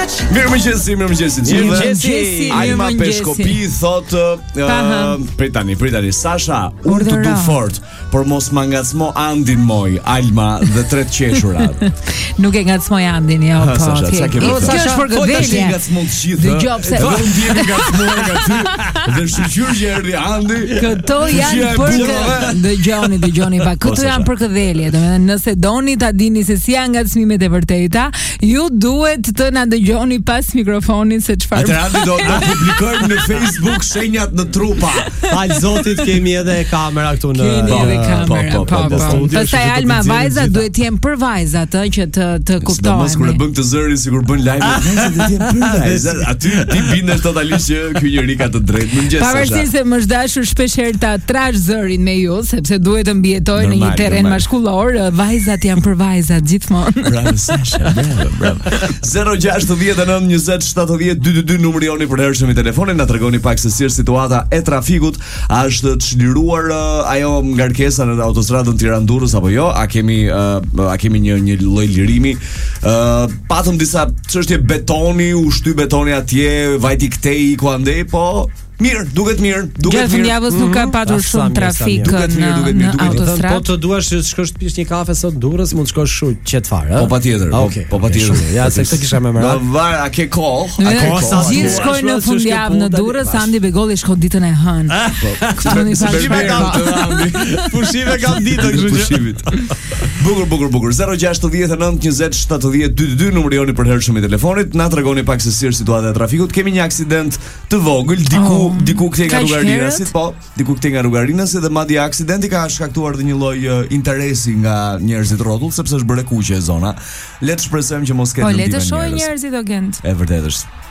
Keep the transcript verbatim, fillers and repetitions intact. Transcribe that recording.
Mirëmëngjesi, mirëmëngjesi gjithëve. Mirëmëngjesi. Alma Peshkopi thotë, uh, prit tani, prit tani. Sasha, unë të du fort, por mos ma ngacmo Andin moj, Alma dhe tre të qeshurat. Nuk e ngacmoj Andin, jo, po. Sasha, çka ke bërë? Kjo është për gëdhelje. Ngacmon të gjithë. Dëgjoj pse. Do të ndjeni ngacmuar nga ty. Dhe shqyr që erdhi Andi. Këto janë për dëgjoni, dëgjoni pa. Këto janë për gëdhelje. Domethënë, nëse doni ta dini se si janë ngacmimet e vërteta, ju duhet të na dëgjoni pas mikrofonit se çfarë. Atë Andi do të publikojmë në Facebook shenjat në trupa. Fal Zotit, kemi edhe kamera këtu në. Keni edhe kamera. Po, po. Pastaj Alma, vajzat duhet të jenë për vajzat, ë, që të të kuptojnë. Mos kur e bën këtë zërin sikur bën live, vajzat do të jenë për vajzat. Aty ti bindesh totalisht që ky njeri ka të drejtë. Mëngjes. Pavarësisht se më është dashur shpesh herë ta trash zërin me ju, sepse duhet të mbijetojë në një terren maskullor, vajzat janë për vajzat gjithmonë. Bravo Sasha, bravo, bravo. zero gjasht dhjetë nëntë njëzet shtatëdhjetë dy dy dy numri joni për hershëm i telefonit, na tregoni pak se si është situata e trafikut, a është çliruar uh, ajo ngarkesa në autostradën Tiranë-Durrës apo jo? A kemi uh, a kemi një një lloj lirimi? Uh, patëm disa çështje betoni, u shty betoni atje, vajti këtej iku andej, po mirë, duket mirë, duket mirë. Gjatë fundjavës nuk ka patur shumë trafik në në autostradë. Po të duash të shkosh të pish një kafe sot Durrës, mund të shkosh shumë qet fare, ëh? Po patjetër, po po patjetër. Ja, se këtë kisha më merak. Do var, a ke kohë? A kohë sa gjithë shkojnë në fundjavë në Durrës, Andi Begolli shkon ditën e hënë. Pushime kam Andi. Pushime kam ditën kështu që. Bukur, bukur, bukur. zero gjasht dhjetë nëntë njëzet shtatëdhjetë dy dy dy numri joni për hershëm i telefonit. Na tregoni pak se si është situata e trafikut. Kemi një aksident të vogël diku oh, diku këtej nga rrugarinasit, po, diku këtej nga rrugarinasit dhe madje aksidenti ka shkaktuar dhe një lloj uh, interesi nga njerëzit rrotull sepse është bërë kuqe e zona. Le të shpresojmë që mos ketë ndihmë. Po le të shohë njerëzit o gent. E vërtetë është.